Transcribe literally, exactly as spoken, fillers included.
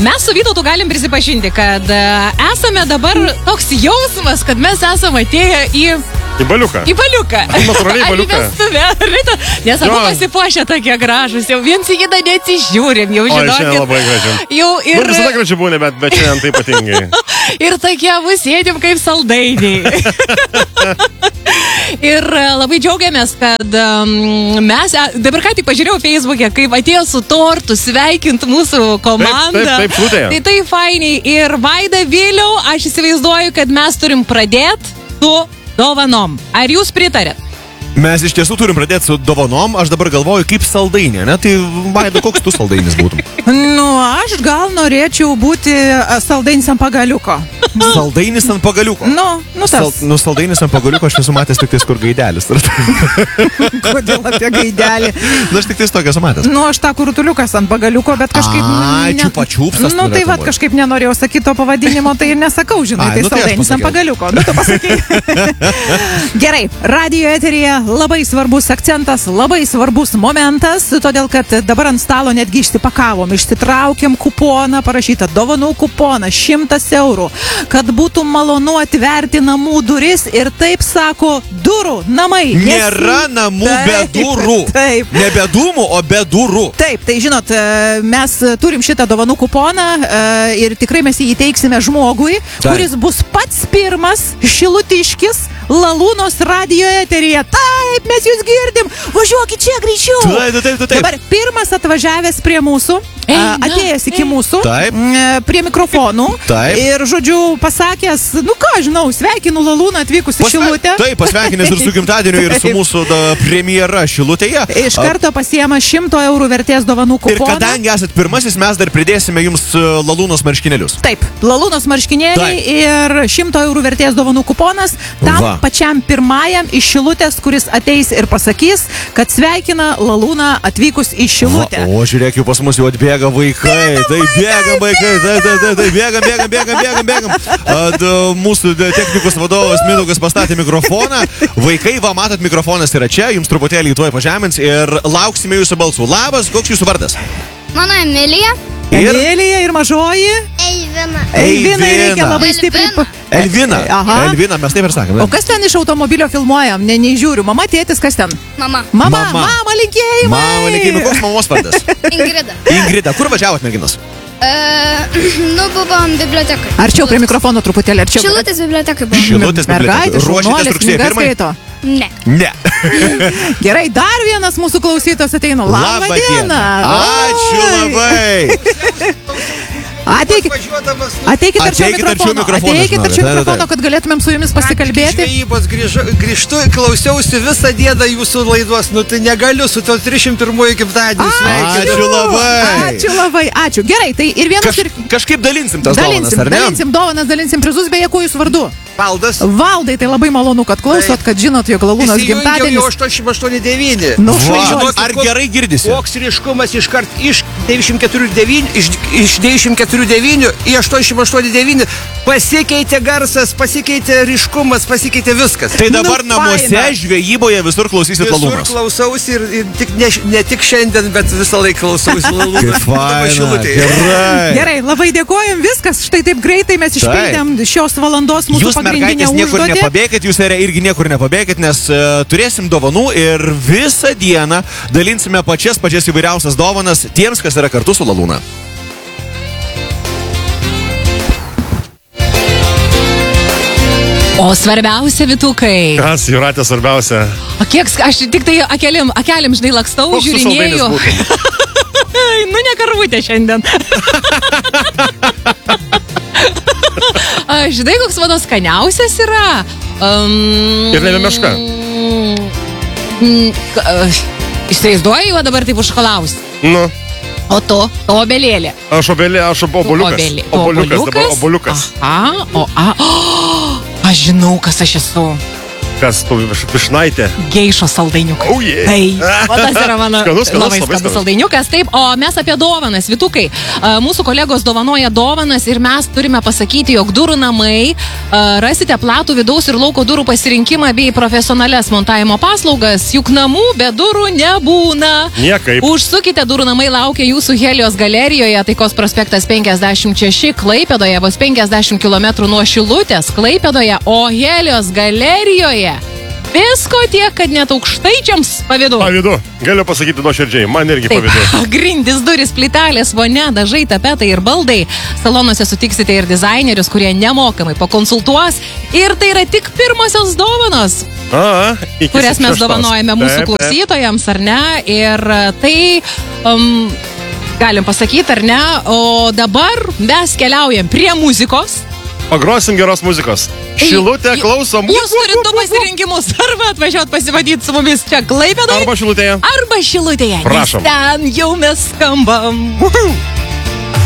Mes su Vytautu galim prisipažinti, kad esame dabar toks jausmas, kad mes esame atėję į... Į baliuką. Į baliuką. Natūraliai baliuką. Nes abu pasipuošę tokie gražus, jau viens į kitą neatsižiūrim, jau žinokit. O, šiandien labai gražiam. Jau ir... Nu, visada gražiai būnė, bet, bet šiandien tai ypatingai. Ir tokie abu sėdim kaip saldainiai. Ir labai džiaugiamės, kad um, mes, dabar ką tik pažiūrėjau Facebook'e, kaip atėjo su tortu sveikint mūsų komandą. Taip, taip, taip, šlutėje. Tai tai fainiai. Ir Vaida, Viliau, aš įsivaizduoju, kad mes turim pradėti su dovanom. Ar jūs pritarėt? Mes iš tiesų turim pradėti su dovanom. Aš dabar galvoju, kaip saldainė, ne? Tai, Vaida, koks tu saldainis būtum? Nu, aš gal norėčiau būti saldainis ant pagaliuko. Saldainis ant pagaliuko? Nu, nu tas. Sal, nu, saldainis ant pagaliuko aš esu matęs tik tais, kur gaidelis. Kodėl apie gaidelį? Nu, aš tik tais tokia esu matęs. Nu, aš tą kurutuliukas ant pagaliuko, bet kažkaip... Ai, čiupa-čiupsas. Nu, tai vat kažkaip nenorėjau sakyti to pavadinimo, tai ir nesakau, žinai, Ai, tai nu, tai saldainis ant pagaliuko. Nu, tu pasakai. Gerai, radijo eteryje labai svarbus akcentas, labai svarbus momentas, todėl, kad dabar ant stalo netgi išsipakavom, išsitraukėm kuponą, parašyta dovanų kuponą, šimtas eurų, kad būtų malonu atverti namų duris ir taip sako durų namai. Nėra namų taip, be durų. Taip. Ne be dūmų, o be durų. Taip, tai žinot, mes turim šitą dovanų kuponą ir tikrai mes jį įteiksime žmogui, taip, kuris bus pats pirmas šilutiškis Lalūnos radijo eteryje. Taip, mes jūs girdim. Važiuokit čia greičiau. Taip, taip, taip, taip. Dabar pirmas atvažiavęs prie mūsų, Ei, a, atėjęs iki mūsų, taip, prie mikrofonų. Taip. Ir, žodžiu, pasakęs, nu ką, žinau, sveikinu Lalūną atvykus į Šilutę. Taip, pasveikinęs ir su gimtadieniu, ir su mūsų da, premjera Šilutėje. Iš karto pasiema šimto eurų vertės dovanų kuponą. Ir kadangi esat pirmasis, mes dar pridėsime jums Lalūnos marškinėlius. Taip, Lalūnos marškinėliai taip, ir šimto eurų vertės dovanų kuponas tam Va. pačiam pirmajam iš Šilutės, kuris ateis ir pasakys, kad sveikina Lalūną atvykus į Šilutę. Va, o žiūrėk, jau pas mus jau atbėga vaikai. Tai bėgam vaikai, tai, tai, tai, tai bėgam, bėgam, bėgam, bėgam, bėgam. Ad, mūsų technikos vadovas Mindaugas pastatė mikrofoną. Vaikai, va, matot, mikrofonas yra čia, jums truputėlį tuoj pažemins ir lauksime jūsų balsų. Labas, koks jūsų vardas? Mano Emilija. Ir? Emilija ir mažoji? Eivina. Eivina reikia labai stipriai. Elvina. Aha. Elvina, mes taip ir sakome. O kas ten iš automobilio filmuojam? Ne, nežiūriu. Mama, tėtis, kas ten? Mama. Mama, Mama, mama linkėjimai. Mama linkėjimai. Koks mamos vardas? Ingrida. Ingrida. Kur važiavot, merginos? Uh, nu, buvom bibliotekai. Arčiau prie mikrofono truputėlį, arčiau. Šilutės bibliotekai buvom. Šilutės bibliotekai. Mergaitė, Ruošiatės šaunuolės, rugsėjo knygas pirmai? skaito. Ne. Ne. Gerai, dar vienas mūsų klausytojas ateina. Labą Labą dieną. Ačiū Oi. labai. Ateikit, ateikit arčiau Ateikit arčiau mikrofono. mikrofono, Ateikit žinokit. arčiau Da, da, da. mikrofono, kad galėtumėm su jumis pasikalbėti. Žvejybos grįžu, grįžtu, klausiausi visą dieną jūsų laidos, nu tai negaliu su to trisdešimt pirmųjų gimtadieniu sveikinti. Ačiū labai. Ačiū labai, ačiū. Gerai, tai ir vienas Kaž, ir... kažkaip dalinsim tas Dalinsim, dovanas, ar ne? dalinsim dovanas, dalinsim prizus, beje, kuo jūs vardu? Valdas. Valdai, tai labai malonu, kad klausot, Taip. kad žinot, jog Lalūnos Įsijungiau jau gimtadienis. aštuoniasdešimt aštuoni devyni. Nu, Va, švaižuolis. ar gerai girdisi? Koks ryškumas iškart iš devyniasdešimt keturi devyni, iš, iš devyniasdešimt keturi devyni į aštuoniasdešimt aštuoni devyni pasikeitė garsas, pasikeitė ryškumas, pasikeitė viskas. Tai dabar Nu, namuose, faina. žvejyboje visur klausysit Visur Lalūnos. klausausi ir, ir tik ne, ne tik šiandien, bet visą laiką klausausi Lalūnos. Kaip faina, gerai. Gerai, labai dėkojom, viskas, štai taip greitai mes išpildėm šios valandos mūsų Jūs, pagrindinę mergaitės, niekur užduotį. nepabėgit, jūs ere irgi niekur nepabėgit, nes uh, turėsim dovanų ir visą dieną dalinsime pačias pačias įvairiausias dovanas tiems, kas yra kartu su Lalūna. O svarbiausia, Vytukai. Kas, Jūratė, svarbiausia? O kiek, aš tik tai akelim, akelim žinai, lakstau, Koks tu saldainis žiūrinėjau. būtum? Nu, ne karvutė šiandien. A, žinai, koks mano skaniausias yra? Um, Ir nebe meška. mm, k- uh, Įsivaizduoju, o dabar taip užkalausi. Nu, O to, to obelėlė. aš obelė, aš ob- oboliukas. Obelė- Oboliukas, dabar oboliukas. Aha, o, a, o, aš žinau, kas aš esu. Kas, tu viš- višnaitė? Geišo saldainiukai. Oh, yeah. Tai, o tas yra mano Skanus, skanus, labai labai skanus skanus. saldainiukas. Taip, o mes apie dovanas, Vytukai. A, Mūsų kolegos dovanoja dovanas ir mes turime pasakyti, jog durų namai a, rasite platų vidaus ir lauko durų pasirinkimą bei profesionalias montavimo paslaugas, juk namų be durų nebūna. Niekaip. Užsukite, durų namai laukia jūsų Helios galerijoje, Taikos prospektas penkiasdešimt šeši, Klaipėdoje, vos penkiasdešimt kilometrų nuo Šilutės, Klaipėdoje, o Helios galerijoje visko tiek, kad net aukštaičiams pavydu. Pavydu. Galiu pasakyti nuoširdžiai, man irgi Taip, pavydu. grindis, duris, plytelės, vonia, dažai, tapetai ir baldai. Salonuose sutiksite ir dizainerius, kurie nemokamai pakonsultuos. Ir tai yra tik pirmosios dovanos, A, iki kurias mes šeštos. dovanojame mūsų Taip, taip. klausytojams, ar ne? Ir tai um, galim pasakyti, ar ne? O dabar mes keliaujam prie muzikos. Pagrosim geros muzikos. Šilutė, klausom. Jūs turit du pasirinkimus. Arba atvažiuot pasimatyti su mumis čia Klaipėdoje. Arba Šilutėje. Arba Šilutėje. nes Prašom. Ten jau mes skambam. Uhu.